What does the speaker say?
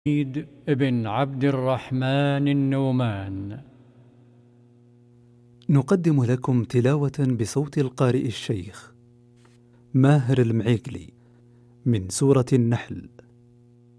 ابن عبد الرحمن النومان. نقدم لكم تلاوة بصوت القارئ الشيخ ماهر المعيقلي من سورة النحل.